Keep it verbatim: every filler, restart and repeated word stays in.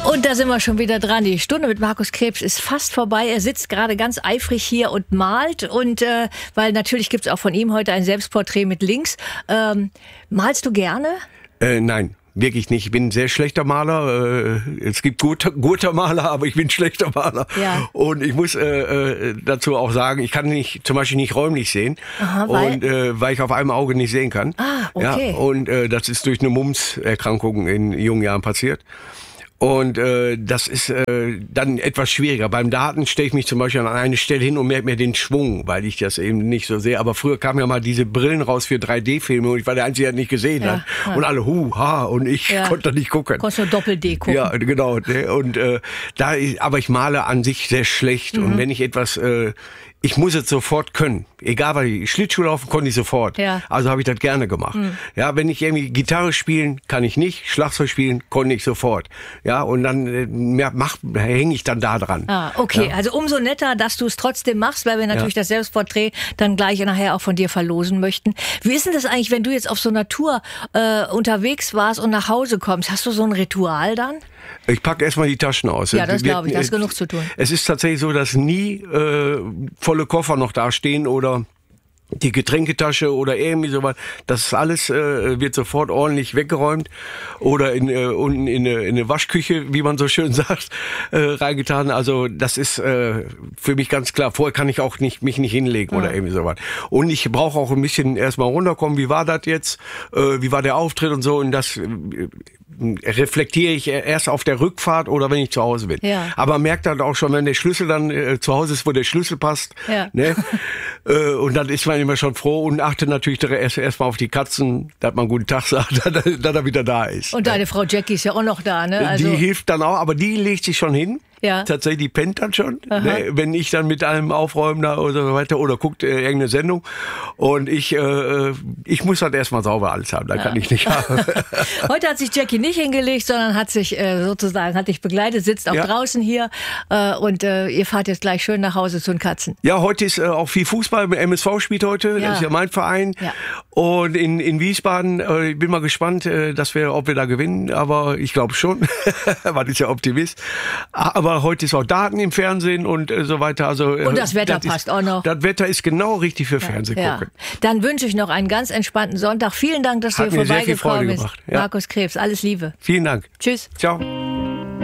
Und da sind wir schon wieder dran. Die Stunde mit Markus Krebs ist fast vorbei. Er sitzt gerade ganz eifrig hier und malt. Und äh, weil natürlich gibt es auch von ihm heute ein Selbstporträt mit Links. Ähm, malst du gerne? Äh, nein. Wirklich nicht. Ich bin ein sehr schlechter Maler. Es gibt gute, gute Maler, aber ich bin ein schlechter Maler. Ja. Und ich muss äh, dazu auch sagen, ich kann nicht, zum Beispiel nicht räumlich sehen. Aha, weil? Und äh, weil ich auf einem Auge nicht sehen kann. Ah, okay. Ja, und äh, das ist durch eine Mumps-Erkrankung in jungen Jahren passiert. Und äh, das ist äh, dann etwas schwieriger. Beim Daten stelle ich mich zum Beispiel an eine Stelle hin und merke mir den Schwung, weil ich das eben nicht so sehe. Aber früher kamen ja mal diese Brillen raus für drei D-Filme und ich war der Einzige, der nicht gesehen ja, hat. Ja. Und alle hu, ha und ich ja. konnte nicht gucken. Konntest nur Doppel-D gucken. Ja, genau. Und äh, da, aber ich male an sich sehr schlecht. Mhm. Und wenn ich etwas, äh, ich muss es sofort können. Egal, weil ich Schlittschuh laufen konnte ich sofort. Ja. Also habe ich das gerne gemacht. Mhm. Ja, wenn ich irgendwie Gitarre spielen, kann ich nicht. Schlagzeug spielen, konnte ich sofort. Ja, und dann äh, mach, hänge ich dann da dran. Ah, okay. Ja. Also umso netter, dass du es trotzdem machst, weil wir natürlich ja. das Selbstporträt dann gleich nachher auch von dir verlosen möchten. Wie ist denn das eigentlich, wenn du jetzt auf so einer Tour äh, unterwegs warst und nach Hause kommst? Hast du so ein Ritual dann? Ich packe erstmal die Taschen aus. Ja, das glaube ich. Da ist genug zu tun. Es ist tatsächlich so, dass nie äh, volle Koffer noch da stehen oder die Getränketasche oder irgendwie sowas. Das alles äh, wird sofort ordentlich weggeräumt oder in, äh, unten in eine, in eine Waschküche, wie man so schön sagt, äh, reingetan. Also das ist äh, für mich ganz klar. Vorher kann ich auch nicht mich nicht hinlegen ja. oder irgendwie sowas. Und ich brauche auch ein bisschen erstmal runterkommen. Wie war das jetzt? Äh, wie war der Auftritt und so? Und das äh, reflektiere ich erst auf der Rückfahrt oder wenn ich zu Hause bin. Ja. Aber man merkt dann auch schon, wenn der Schlüssel dann äh, zu Hause ist, wo der Schlüssel passt. Ja. Ne? äh, und dann ist man immer schon froh und achtet natürlich erst erstmal auf die Katzen, dass man guten Tag sagt, dass, dass er wieder da ist. Und deine Frau Jackie ist ja auch noch da, ne? Also die hilft dann auch, aber die legt sich schon hin. Ja. Tatsächlich, die pennt dann schon, ne, wenn ich dann mit allem aufräumen da oder so weiter oder guckt äh, irgendeine Sendung und ich äh, ich muss halt erstmal sauber alles haben, da ja. kann ich nicht haben. Heute hat sich Jackie nicht hingelegt, sondern hat sich äh, sozusagen, hat dich begleitet, sitzt auch ja. draußen hier äh, und äh, ihr fahrt jetzt gleich schön nach Hause zu den Katzen. Ja, heute ist äh, auch viel Fußball, M S V spielt heute, ja. das ist ja mein Verein ja. und in, in Wiesbaden, äh, ich bin mal gespannt, äh, dass wir, ob wir da gewinnen, aber ich glaube schon, man ist ja Optimist, aber heute ist auch Daten im Fernsehen und äh, so weiter. Also, äh, und das Wetter das passt ist, auch noch. Das Wetter ist genau richtig für ja, Fernsehen ja. gucken. Dann wünsche ich noch einen ganz entspannten Sonntag. Vielen Dank, dass Hat du hier vorbeigekommen bist. Ja. Markus Krebs, alles Liebe. Vielen Dank. Tschüss. Ciao.